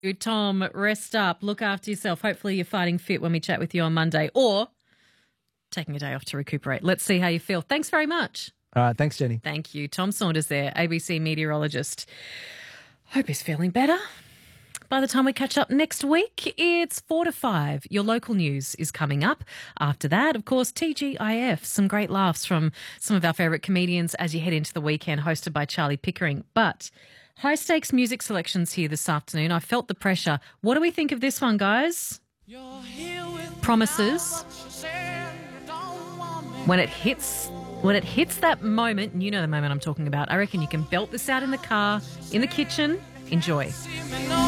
Tom, rest up. Look after yourself. Hopefully you're fighting fit when we chat with you on Monday, or taking a day off to recuperate. Let's see how you feel. Thanks very much. All right, thanks, Jenny. Thank you. Tom Saunders there, ABC meteorologist. Hope he's feeling better. By the time we catch up next week, it's 4 to 5. Your local news is coming up. After that, of course, TGIF. Some great laughs from some of our favourite comedians as you head into the weekend, hosted by Charlie Pickering. But high-stakes music selections here this afternoon. I felt the pressure. What do we think of this one, guys? Promises. When it hits that moment, and you know the moment I'm talking about, I reckon you can belt this out in the car, in the kitchen. Enjoy.